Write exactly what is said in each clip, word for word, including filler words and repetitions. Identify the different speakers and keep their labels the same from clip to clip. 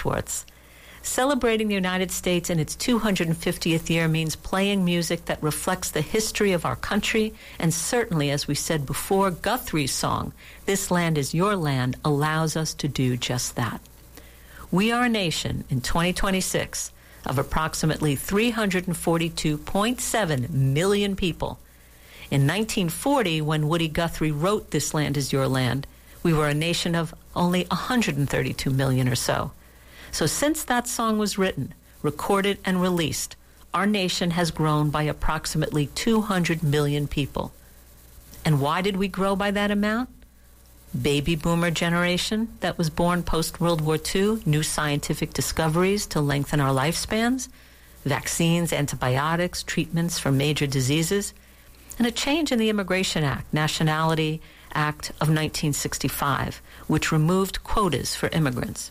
Speaker 1: Schwartz. Celebrating the United States in its two hundred fiftieth year means playing music that reflects the history of our country, and certainly, as we said before, Guthrie's song, This Land Is Your Land, allows us to do just that. We are a nation in twenty twenty-six of approximately three hundred forty-two point seven million people. In nineteen forty, when Woody Guthrie wrote This Land Is Your Land, we were a nation of only one hundred thirty-two million or so. So since that song was written, recorded, and released, our nation has grown by approximately two hundred million people. And why did we grow by that amount? Baby boomer generation that was born post-World War Two, new scientific discoveries to lengthen our lifespans, vaccines, antibiotics, treatments for major diseases, and a change in the Immigration Act, Nationality Act of nineteen sixty-five, which removed quotas for immigrants.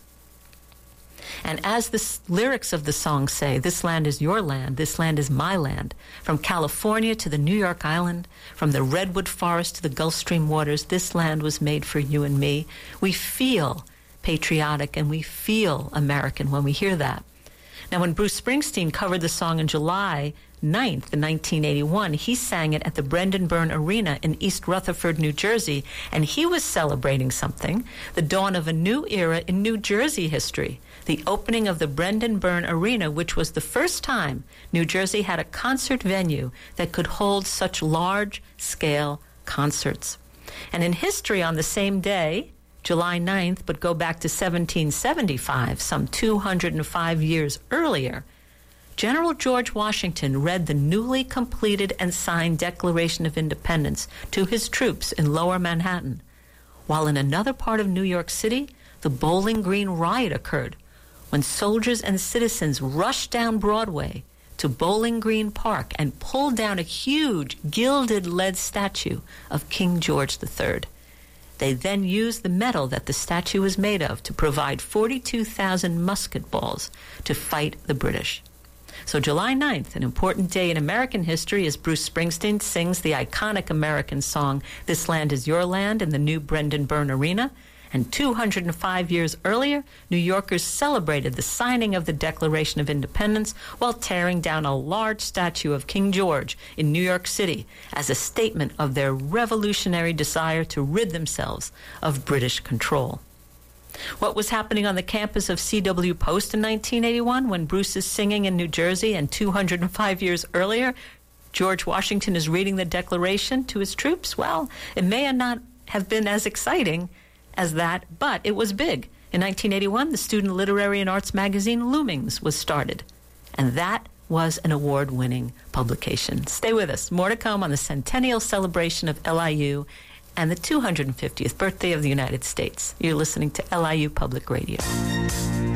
Speaker 1: And as the s- lyrics of the song say, this land is your land, this land is my land. From California to the New York Island, from the Redwood Forest to the Gulf Stream waters, this land was made for you and me. We feel patriotic and we feel American when we hear that. Now, when Bruce Springsteen covered the song on July ninth in nineteen eighty-one, he sang it at the Brendan Byrne Arena in East Rutherford, New Jersey, and he was celebrating something, the dawn of a new era in New Jersey history, the opening of the Brendan Byrne Arena, which was the first time New Jersey had a concert venue that could hold such large-scale concerts. And in history, on the same day, July ninth, but go back to seventeen seventy-five, some two hundred five years earlier, General George Washington read the newly completed and signed Declaration of Independence to his troops in Lower Manhattan, while in another part of New York City, the Bowling Green riot occurred, when soldiers and citizens rushed down Broadway to Bowling Green Park and pulled down a huge gilded lead statue of King George the Third. They then used the metal that the statue was made of to provide forty-two thousand musket balls to fight the British. So July ninth, an important day in American history, as Bruce Springsteen sings the iconic American song, This Land Is Your Land, in the new Brendan Byrne Arena. And two hundred five years earlier, New Yorkers celebrated the signing of the Declaration of Independence while tearing down a large statue of King George in New York City as a statement of their revolutionary desire to rid themselves of British control. What was happening on the campus of C W Post in nineteen eighty-one when Bruce is singing in New Jersey, and two hundred five years earlier, George Washington is reading the Declaration to his troops? Well, it may not have been as exciting as that, but it was big. In nineteen eighty-one, the student literary and arts magazine Loomings was started, and that was an award-winning publication. Stay with us. More to come on the centennial celebration of L I U and the two hundred fiftieth birthday of the United States. You're listening to L I U Public Radio.